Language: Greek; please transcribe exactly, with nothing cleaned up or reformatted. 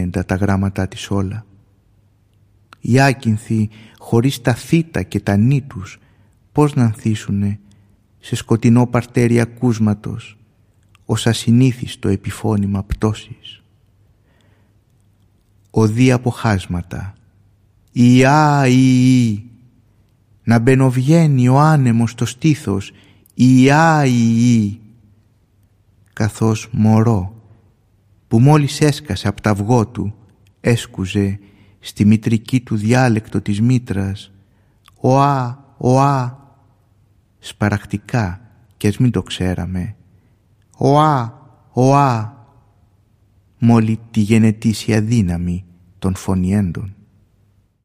αδύνεντα τα γράμματά της όλα. Οι άκυνθοι χωρίς τα θήτα και τα νη τους πώς να ανθίσουνε σε σκοτεινό παρτέρι ακούσματος ως ασυνήθιστο επιφώνημα πτώσης. Οδεί από χάσματα, «Ια, Ιη», να μπαινοβγαίνει ο άνεμος στο στήθος, «Ια, Ιη», καθώς μωρό που μόλις έσκασε από τα αυγό του έσκουζε στη μητρική του διάλεκτο της μήτρας, «Οά, οά», σπαρακτικά κι ας μην το ξέραμε, «Οά, οά», μόλι τη γενετήσια δύναμη των φωνιέντων.